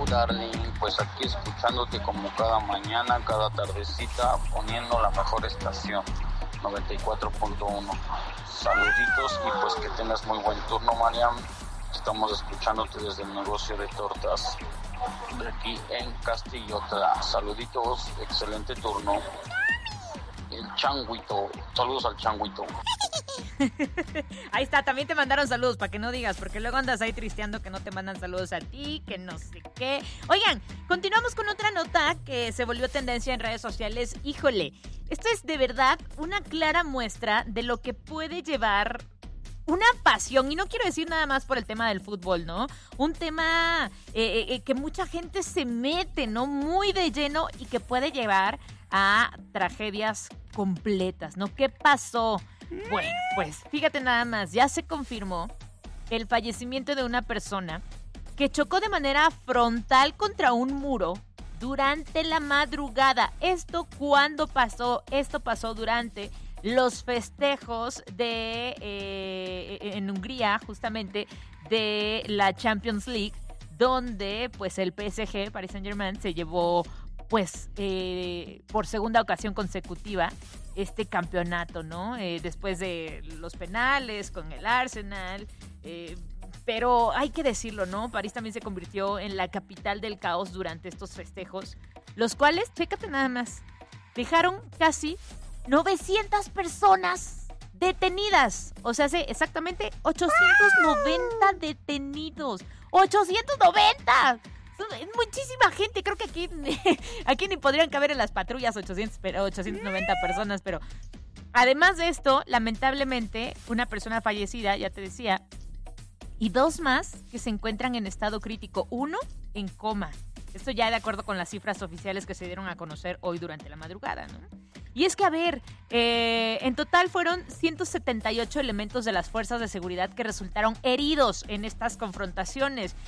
darling, pues aquí escuchándote como cada mañana, cada tardecita, poniendo la mejor estación, 94.1. Saluditos y pues que tengas muy buen turno, Mariam. Estamos escuchándote desde el negocio de tortas de aquí en Castillota. Saluditos, excelente turno. El changuito, saludos al changuito. Ahí está, también te mandaron saludos, para que no digas, porque luego andas ahí tristeando que no te mandan saludos a ti, que no sé qué. Oigan, continuamos con otra nota que se volvió tendencia en redes sociales. Híjole, esto es de verdad una clara muestra de lo que puede llevar una pasión, y no quiero decir nada más por el tema del fútbol, ¿no? Un tema que mucha gente se mete, ¿no? Muy de lleno y que puede llevar a tragedias completas, ¿no? ¿Qué pasó? Bueno, pues fíjate nada más, ya se confirmó el fallecimiento de una persona que chocó de manera frontal contra un muro durante la madrugada. ¿Esto cuándo pasó? Esto pasó durante los festejos en Hungría, justamente, de la Champions League, donde pues el PSG, Paris Saint-Germain, se llevó pues por segunda ocasión consecutiva este campeonato, ¿no? Después de los penales con el Arsenal, pero hay que decirlo, ¿no? París también se convirtió en la capital del caos durante estos festejos, los cuales, chécate nada más, dejaron casi 900 personas detenidas. O sea, hace exactamente 890 detenidos. ¡890! Es muchísima gente. Creo que aquí ni podrían caber en las patrullas 890 personas. Pero además de esto, lamentablemente, una persona fallecida, ya te decía, y 2 más que se encuentran en estado crítico. 1 en coma. Esto ya de acuerdo con las cifras oficiales que se dieron a conocer hoy durante la madrugada, ¿no? Y es que, a ver, en total fueron 178 elementos de las fuerzas de seguridad que resultaron heridos en estas confrontaciones.